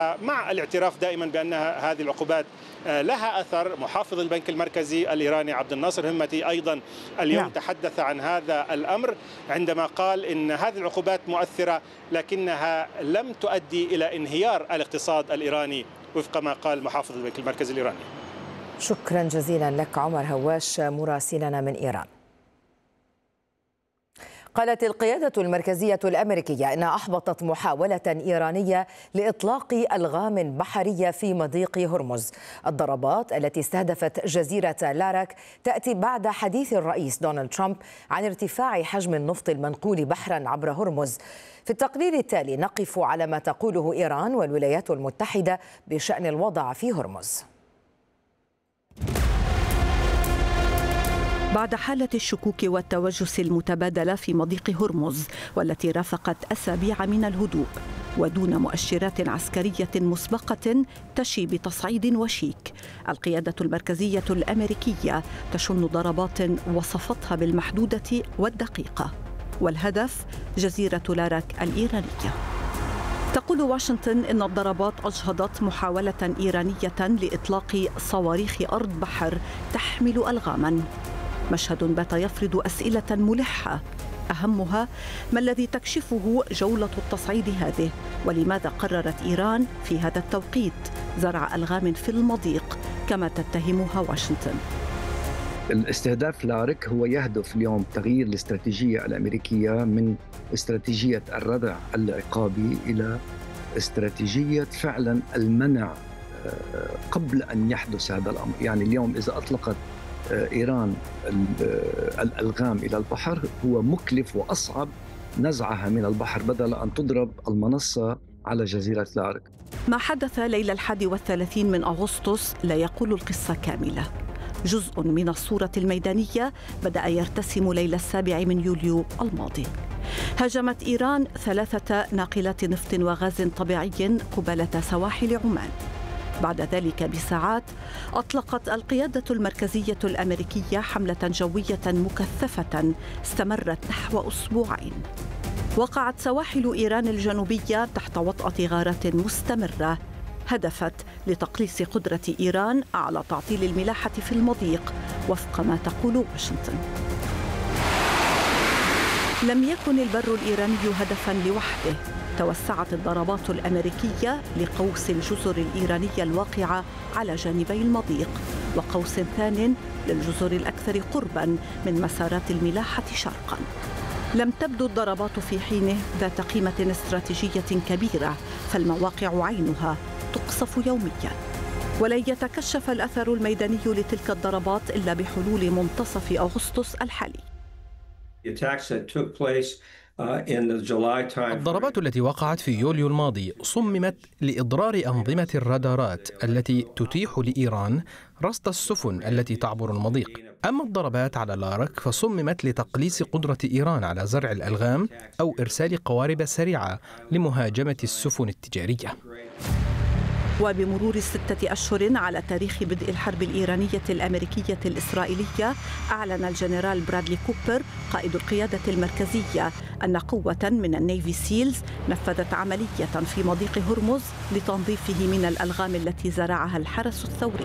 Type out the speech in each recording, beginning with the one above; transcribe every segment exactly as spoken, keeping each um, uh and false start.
مع الاعتراف دائما بأن هذه العقوبات لها أثر. محافظ البنك المركزي الإيراني عبد الناصر همتي أيضا اليوم نعم. تحدث عن هذا الأمر عندما قال إن هذه العقوبات مؤثرة لكنها لم تؤدي إلى انهيار الاقتصاد الإيراني وفق ما قال محافظ البنك المركزي الإيراني. شكرا جزيلا لك عمر هواش مراسلنا من إيران. قالت القيادة المركزية الأمريكية إنها أحبطت محاولة إيرانية لإطلاق ألغام بحرية في مضيق هرمز. الضربات التي استهدفت جزيرة لارك تأتي بعد حديث الرئيس دونالد ترامب عن ارتفاع حجم النفط المنقول بحرا عبر هرمز. في التقرير التالي نقف على ما تقوله إيران والولايات المتحدة بشأن الوضع في هرمز. بعد حالة الشكوك والتوجس المتبادلة في مضيق هرمز والتي رافقت أسابيع من الهدوء ودون مؤشرات عسكرية مسبقة تشي بتصعيد وشيك، القيادة المركزية الأمريكية تشن ضربات وصفتها بالمحدودة والدقيقة، والهدف جزيرة لارك الإيرانية. تقول واشنطن إن الضربات أجهضت محاولة إيرانية لإطلاق صواريخ أرض بحر تحمل ألغاما. مشهد بات يفرض أسئلة ملحة، أهمها ما الذي تكشفه جولة التصعيد هذه، ولماذا قررت إيران في هذا التوقيت زرع ألغام في المضيق كما تتهمها واشنطن. الاستهداف لارك هو يهدف اليوم تغيير الاستراتيجية الأمريكية من استراتيجية الردع العقابي إلى استراتيجية فعلا المنع قبل أن يحدث هذا الأمر. يعني اليوم إذا أطلقت إيران الألغام إلى البحر هو مكلف وأصعب نزعها من البحر بدل أن تضرب المنصة على جزيرة لارك. ما حدث ليلة الحادي والثلاثين من أغسطس لا يقول القصة كاملة. جزء من الصورة الميدانية بدأ يرتسم ليلة السابع من يوليو الماضي. هاجمت إيران ثلاثة ناقلات نفط وغاز طبيعي قبالة سواحل عمان. بعد ذلك بساعات أطلقت القيادة المركزية الأمريكية حملة جوية مكثفة استمرت نحو أسبوعين. وقعت سواحل إيران الجنوبية تحت وطأة غارات مستمرة هدفت لتقليص قدرة إيران على تعطيل الملاحة في المضيق وفق ما تقول واشنطن. لم يكن البر الإيراني هدفاً لوحده. توسعت الضربات الأمريكية لقوس الجزر الإيرانية الواقعة على جانبي المضيق وقوس ثان للجزر الأكثر قرباً من مسارات الملاحة شرقاً. لم تبدو الضربات في حينه ذات قيمة استراتيجية كبيرة، فالمواقع عينها تقصف يومياً. ولن يتكشف الأثر الميداني لتلك الضربات إلا بحلول منتصف أغسطس الحالي. الضربات التي وقعت في يوليو الماضي صممت لإضرار أنظمة الرادارات التي تتيح لإيران رصد السفن التي تعبر المضيق. أما الضربات على لارك فصممت لتقليص قدرة إيران على زرع الألغام أو إرسال قوارب سريعة لمهاجمة السفن التجارية. وبمرور ستة أشهر على تاريخ بدء الحرب الإيرانية الأمريكية الإسرائيلية، أعلن الجنرال برادلي كوبر قائد القيادة المركزية أن قوة من النيفي سيلز نفذت عملية في مضيق هرمز لتنظيفه من الألغام التي زرعها الحرس الثوري.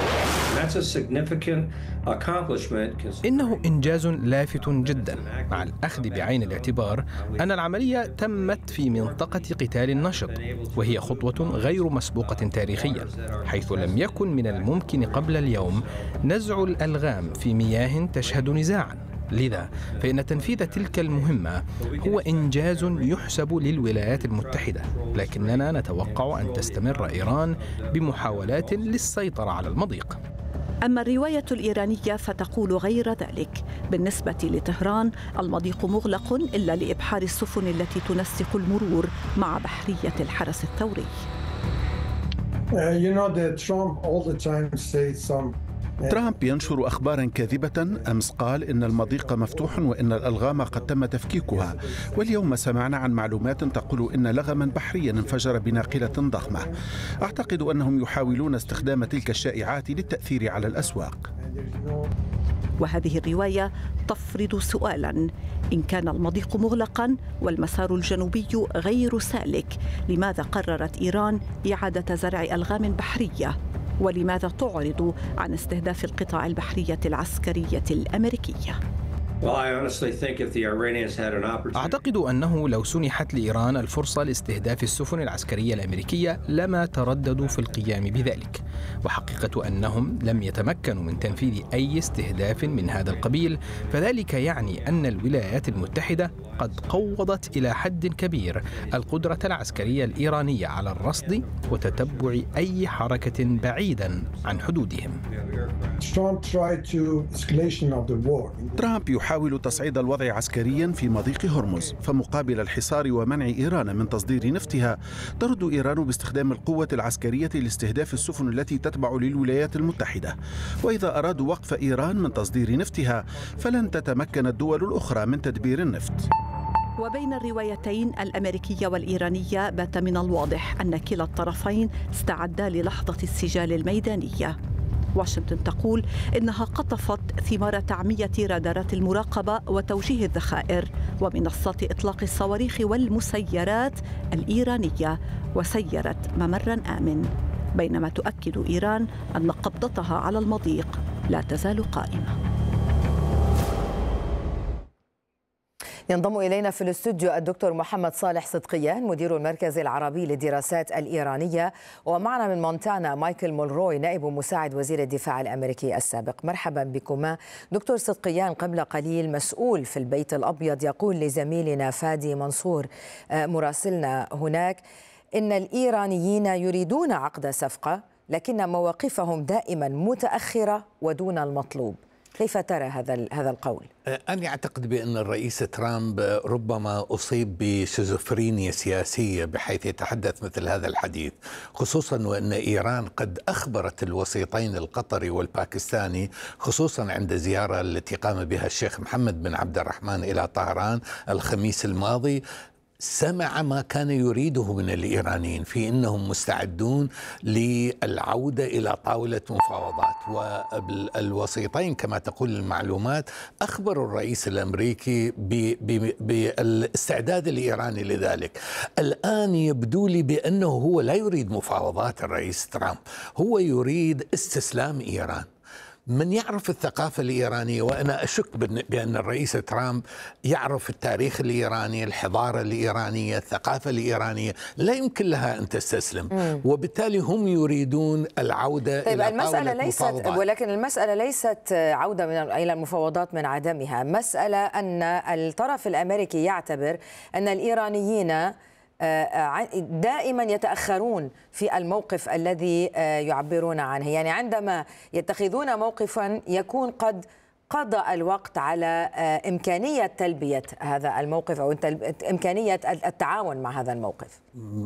إنه إنجاز لافت جدا مع الأخذ بعين الاعتبار أن العملية تمت في منطقة قتال نشط، وهي خطوة غير مسبوقة تاريخيا، حيث لم يكن من الممكن قبل اليوم نزع الألغام في مياه تشهد نزاعا. لذا فإن تنفيذ تلك المهمة هو إنجاز يحسب للولايات المتحدة، لكننا نتوقع أن تستمر إيران بمحاولات للسيطرة على المضيق. أما الرواية الإيرانية فتقول غير ذلك. بالنسبة لطهران المضيق مغلق إلا لإبحار السفن التي تنسق المرور مع بحرية الحرس الثوري. ترامب ينشر أخباراً كاذبة. أمس قال إن المضيق مفتوح وإن الألغام قد تم تفكيكها، واليوم سمعنا عن معلومات تقول إن لغماً بحرياً انفجر بناقلة ضخمة. أعتقد أنهم يحاولون استخدام تلك الشائعات للتأثير على الأسواق. وهذه الرواية تفرض سؤالا: إن كان المضيق مغلقا والمسار الجنوبي غير سالك، لماذا قررت إيران إعادة زرع ألغام بحرية؟ ولماذا تعرض عن استهداف القطاع البحرية العسكرية الأمريكية؟ أعتقد أنه لو سنحت لإيران الفرصة لاستهداف السفن العسكرية الأمريكية لما ترددوا في القيام بذلك، وحقيقة أنهم لم يتمكنوا من تنفيذ أي استهداف من هذا القبيل، فذلك يعني أن الولايات المتحدة قد قوضت إلى حد كبير القدرة العسكرية الإيرانية على الرصد وتتبع أي حركة بعيدا عن حدودهم. ترامب يحاول تصعيد الوضع عسكريا في مضيق هرمز، فمقابل الحصار ومنع إيران من تصدير نفطها ترد إيران باستخدام القوة العسكرية لاستهداف السفن التي تتبع للولايات المتحدة. وإذا أرادوا وقف إيران من تصدير نفطها فلن تتمكن الدول الأخرى من تدبير النفط. وبين الروايتين الأمريكية والإيرانية بات من الواضح أن كلا الطرفين استعدا للحظة السجال الميدانية. واشنطن تقول إنها قطفت ثمار تعمية رادارات المراقبة وتوجيه الذخائر ومنصات إطلاق الصواريخ والمسيرات الإيرانية وسيرت ممرا آمن، بينما تؤكد إيران أن قبضتها على المضيق لا تزال قائمة. ينضم إلينا في الاستوديو الدكتور محمد صالح صدقيان مدير المركز العربي للدراسات الإيرانية، ومعنا من مونتانا مايكل مولروي نائب مساعد وزير الدفاع الأمريكي السابق. مرحبا بكما. دكتور صدقيان، قبل قليل مسؤول في البيت الأبيض يقول لزميلنا فادي منصور مراسلنا هناك إن الإيرانيين يريدون عقد صفقة لكن مواقفهم دائما متأخرة ودون المطلوب. كيف ترى هذا هذا القول؟ أنا أعتقد بأن الرئيس ترامب ربما أصيب بشيزوفرينيا سياسية بحيث يتحدث مثل هذا الحديث، خصوصا وأن إيران قد أخبرت الوسيطين القطري والباكستاني، خصوصا عند زيارة التي قام بها الشيخ محمد بن عبد الرحمن إلى طهران الخميس الماضي، سمع ما كان يريده من الإيرانيين في أنهم مستعدون للعودة إلى طاولة مفاوضات. والوسيطين كما تقول المعلومات أخبروا الرئيس الأمريكي بالاستعداد الإيراني لذلك. الآن يبدو لي بأنه هو لا يريد مفاوضات الرئيس ترامب، هو يريد استسلام إيران. من يعرف الثقافة الإيرانية، وأنا أشك بأن الرئيس ترامب يعرف التاريخ الإيراني، الحضارة الإيرانية، الثقافة الإيرانية، لا يمكن لها أن تستسلم. مم. وبالتالي هم يريدون العودة طيب إلى المسألة طاولة ليست مفاوضات. ولكن المسألة ليست عودة من إلى المفاوضات من عدمها، مسألة أن الطرف الأمريكي يعتبر أن الإيرانيين دائما يتأخرون في الموقف الذي يعبرون عنه، يعني عندما يتخذون موقفا يكون قد قضى الوقت على إمكانية تلبية هذا الموقف أو إمكانية التعاون مع هذا الموقف.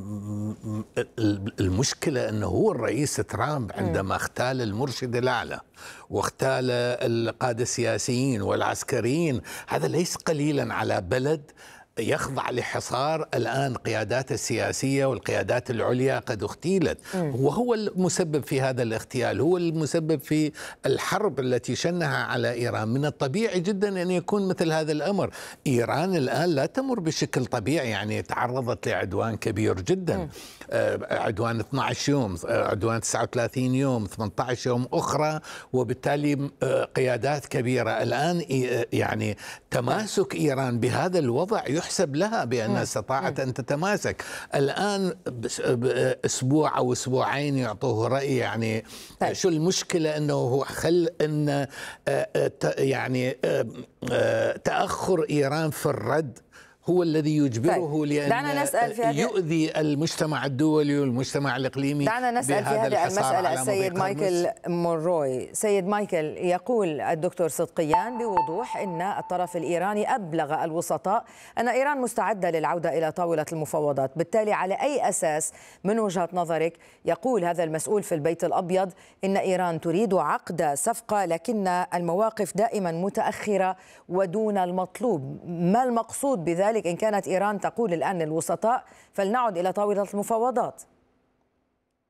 المشكلة أنه هو الرئيس ترامب عندما اغتال المرشد الأعلى واغتال القادة السياسيين والعسكريين، هذا ليس قليلا على بلد يخضع لحصار. الآن قيادات السياسية والقيادات العليا قد اغتيلت، وهو المسبب في هذا الاغتيال، هو المسبب في الحرب التي شنها على إيران. من الطبيعي جدا أن يكون مثل هذا الأمر. إيران الآن لا تمر بشكل طبيعي، يعني تعرضت لعدوان كبير جدا، عدوان اثني عشر يوم، عدوان تسعة وثلاثين يوم، ثمانية عشر يوم أخرى، وبالتالي قيادات كبيرة. الآن يعني تماسك إيران بهذا الوضع يحسب لها بأنها استطاعت أن تتماسك. الآن أسبوع أو أسبوعين يعطوه رأي، يعني طيب. شو المشكلة أنه هو خل أن يعني تأخر إيران في الرد هو الذي يجبره طيب. لأن يؤذي المجتمع الدولي والمجتمع الإقليمي. دعنا نسأل في هذه المسألة السيد مايكل مولروي. سيد مايكل، يقول الدكتور صدقيان بوضوح أن الطرف الإيراني أبلغ الوسطاء أن إيران مستعدة للعودة إلى طاولة المفاوضات، بالتالي على أي أساس من وجهة نظرك يقول هذا المسؤول في البيت الأبيض إن إيران تريد عقد صفقة لكن المواقف دائما متأخرة ودون المطلوب؟ ما المقصود بذلك إن كانت إيران تقول الآن للوسطاء فلنعد إلى طاولة المفاوضات،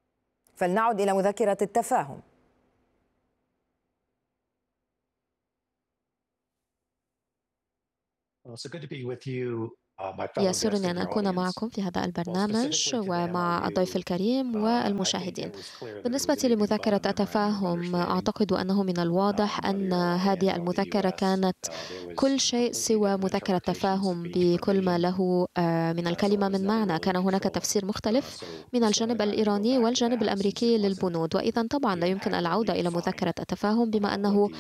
فلنعد إلى مذكرة التفاهم؟ يسرني أن أكون معكم في هذا البرنامج ومع الضيف الكريم والمشاهدين. بالنسبة لمذكرة التفاهم، أعتقد أنه من الواضح أن هذه المذكرة كانت كل شيء سوى مذكرة تفاهم بكل ما له من الكلمة من معنى. كان هناك تفسير مختلف من الجانب الإيراني والجانب الأمريكي للبنود، وإذا طبعا لا يمكن العودة إلى مذكرة التفاهم بما أنه